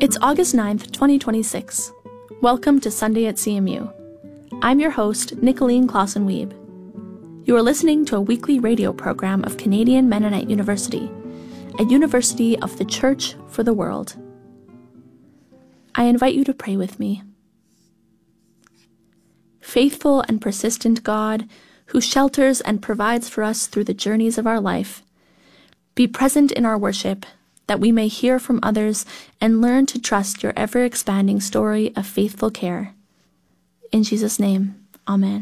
It's August 9th, 2026. Welcome to Sunday at CMU. I'm your host, Nicolene Clausen-Wiebe. You are listening to a weekly radio program of Canadian Mennonite University, a university of the Church for the world. I invite you to pray with me. Faithful and persistent God, who shelters and provides for us through the journeys of our life, be present in our worship, that we may hear from others and learn to trust your ever-expanding story of faithful care. In Jesus' name, Amen.